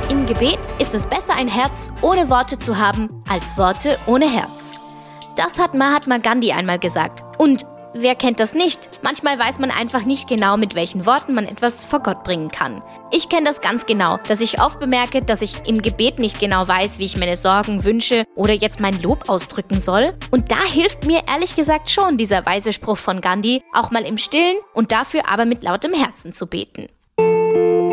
im Gebet ist es besser, ein Herz ohne Worte zu haben, als Worte ohne Herz. Das hat Mahatma Gandhi einmal gesagt. Und wer kennt das nicht? Manchmal weiß man einfach nicht genau, mit welchen Worten man etwas vor Gott bringen kann. Ich kenne das ganz genau, dass ich oft bemerke, dass ich im Gebet nicht genau weiß, wie ich meine Sorgen, Wünsche oder jetzt mein Lob ausdrücken soll. Und da hilft mir ehrlich gesagt schon dieser weise Spruch von Gandhi, auch mal im Stillen und dafür aber mit lautem Herzen zu beten.